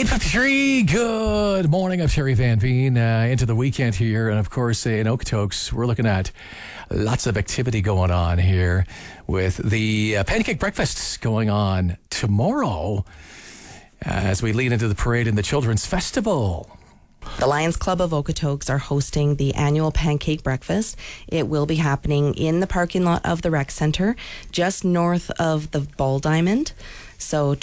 8:53. Good morning. I'm Terry Van Veen. Into the weekend here. And of course, in Okotoks, we're looking at lots of activity going on here with the pancake breakfasts going on tomorrow as we lead into the parade and the Children's Festival. The Lions Club of Okotoks are hosting the annual pancake breakfast. It will be happening in the parking lot of the rec center, just north of the Ball Diamond. So